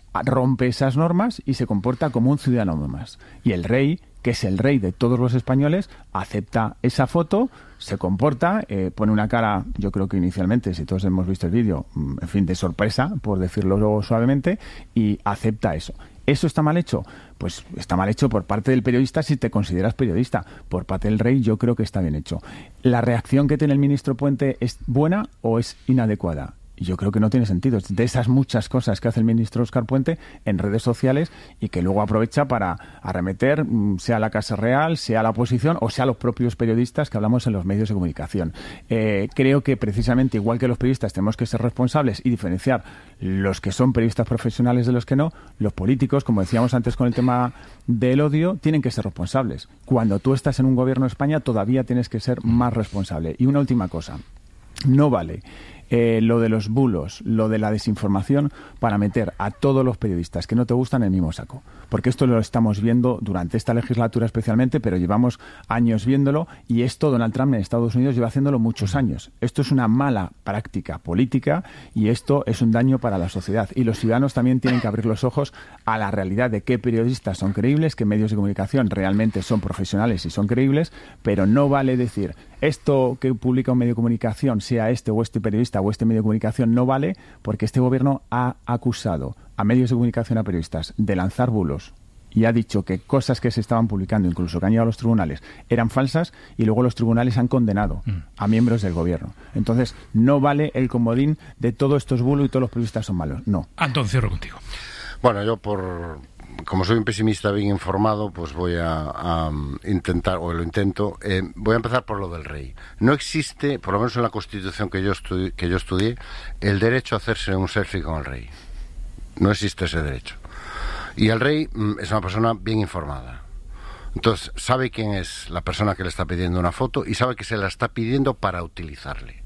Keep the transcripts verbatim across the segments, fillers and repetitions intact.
rompe esas normas y se comporta como un ciudadano más. Y el rey, que es el rey de todos los españoles, acepta esa foto, se comporta, eh, pone una cara, yo creo que inicialmente, si todos hemos visto el vídeo, en fin, de sorpresa, por decirlo suavemente, y acepta eso. ¿Eso está mal hecho? Pues está mal hecho por parte del periodista si te consideras periodista. Por parte del rey yo creo que está bien hecho. ¿La reacción que tiene el ministro Puente es buena o es inadecuada? Yo creo que no tiene sentido. Es de esas muchas cosas que hace el ministro Óscar Puente en redes sociales y que luego aprovecha para arremeter, sea la Casa Real, sea la oposición o sea los propios periodistas que hablamos en los medios de comunicación. Eh, creo que precisamente, igual que los periodistas, tenemos que ser responsables y diferenciar los que son periodistas profesionales de los que no. Los políticos, como decíamos antes con el tema del odio, tienen que ser responsables. Cuando tú estás en un gobierno de España, todavía tienes que ser más responsable. Y una última cosa. No vale eh, lo de los bulos, lo de la desinformación para meter a todos los periodistas que no te gustan en el mismo saco. Porque esto lo estamos viendo durante esta legislatura especialmente, pero llevamos años viéndolo y esto Donald Trump en Estados Unidos lleva haciéndolo muchos años. Esto es una mala práctica política y esto es un daño para la sociedad. Y los ciudadanos también tienen que abrir los ojos a la realidad de qué periodistas son creíbles, qué medios de comunicación realmente son profesionales y son creíbles, pero no vale decir esto que publica un medio de comunicación, sea este o este periodista o este medio de comunicación, no vale porque este gobierno ha acusado a medios de comunicación, a periodistas, de lanzar bulos y ha dicho que cosas que se estaban publicando, incluso que han llegado a los tribunales, eran falsas y luego los tribunales han condenado mm. a miembros del gobierno. Entonces, no vale el comodín de todos estos bulos y todos los periodistas son malos. No. Antón, cierro contigo. Bueno, yo por... como soy un pesimista bien informado, pues voy a, a intentar, o lo intento, eh, voy a empezar por lo del rey. No existe, por lo menos en la Constitución que yo, estudi- que yo estudié, el derecho a hacerse un selfie con el rey. No existe ese derecho. Y el rey mm, es una persona bien informada. Entonces, sabe quién es la persona que le está pidiendo una foto y sabe que se la está pidiendo para utilizarle.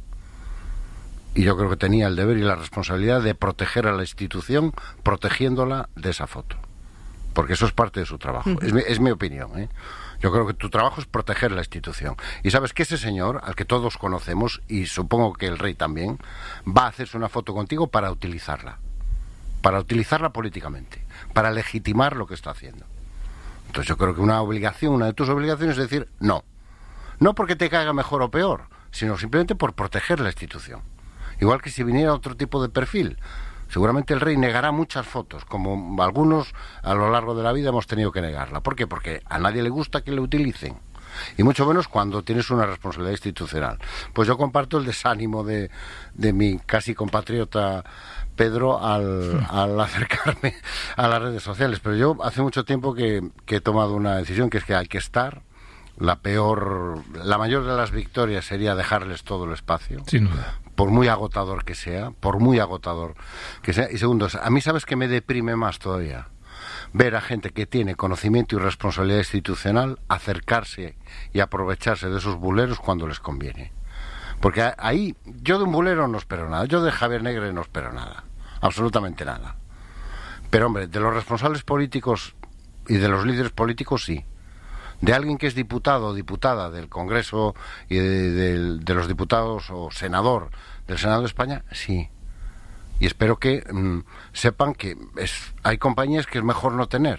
Y yo creo que tenía el deber y la responsabilidad de proteger a la institución, protegiéndola de esa foto. Porque eso es parte de su trabajo. Uh-huh. Es mi, es mi opinión, ¿eh? Yo creo que tu trabajo es proteger la institución. Y sabes que ese señor, al que todos conocemos, y supongo que el rey también, va a hacerse una foto contigo para utilizarla. Para utilizarla políticamente. Para legitimar lo que está haciendo. Entonces yo creo que una obligación, una de tus obligaciones es decir no. No porque te caiga mejor o peor, sino simplemente por proteger la institución. Igual que si viniera otro tipo de perfil. Seguramente el rey negará muchas fotos, como algunos a lo largo de la vida hemos tenido que negarla. ¿Por qué? Porque a nadie le gusta que le utilicen. Y mucho menos cuando tienes una responsabilidad institucional. Pues yo comparto el desánimo de, de mi casi compatriota Pedro al, al acercarme a las redes sociales. Pero yo hace mucho tiempo que, que he tomado una decisión, que es que hay que estar. La peor, la mayor de las victorias sería dejarles todo el espacio. Sin duda. Por muy agotador que sea, por muy agotador que sea. Y segundo, a mí, ¿sabes qué me deprime más todavía? Ver a gente que tiene conocimiento y responsabilidad institucional acercarse y aprovecharse de esos buleros cuando les conviene. Porque ahí, yo de un bulero no espero nada, yo de Javier Negre no espero nada, absolutamente nada. Pero hombre, de los responsables políticos y de los líderes políticos sí. De alguien que es diputado o diputada del Congreso y de, de, de los diputados o senador del Senado de España, sí. Y espero que mmm, sepan que es, hay compañías que es mejor no tener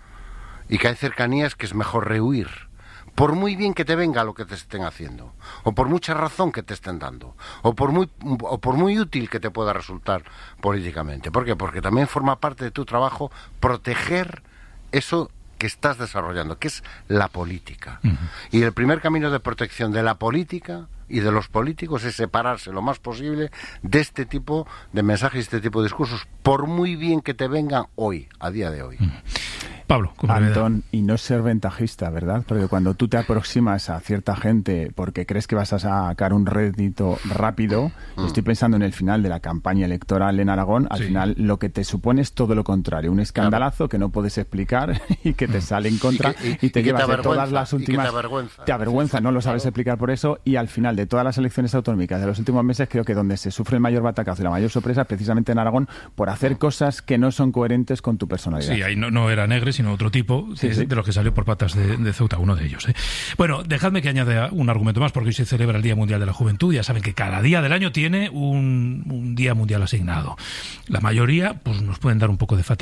y que hay cercanías que es mejor rehuir. Por muy bien que te venga lo que te estén haciendo, o por mucha razón que te estén dando, o por muy, o por muy útil que te pueda resultar políticamente. ¿Por qué? Porque también forma parte de tu trabajo proteger eso que estás desarrollando, que es la política. Uh-huh. Y el primer camino de protección de la política y de los políticos es separarse lo más posible de este tipo de mensajes, este tipo de discursos, por muy bien que te vengan hoy, a día de hoy. Uh-huh. Pablo, Antón, y no ser ventajista, ¿verdad? Porque cuando tú te aproximas a cierta gente porque crees que vas a sacar un rédito rápido, mm. estoy pensando en el final de la campaña electoral en Aragón, al sí. final lo que te supone es todo lo contrario, un escandalazo claro. que no puedes explicar y que te sale en contra y, que, y, y te y llevas te de todas las últimas... te avergüenza, te avergüenza sí, no lo sabes claro. explicar por eso, y al final de todas las elecciones autonómicas de los últimos meses, creo que donde se sufre el mayor batacazo y la mayor sorpresa precisamente en Aragón por hacer cosas que no son coherentes con tu personalidad. Sí, ahí no, no era Negre, sino otro tipo sí, de, sí. de los que salió por patas de, de Ceuta, uno de ellos. ¿eh? Bueno, dejadme que añade un argumento más, porque hoy se celebra el Día Mundial de la Juventud. Ya saben que cada día del año tiene un, un Día Mundial asignado. La mayoría pues nos pueden dar un poco de fatiga.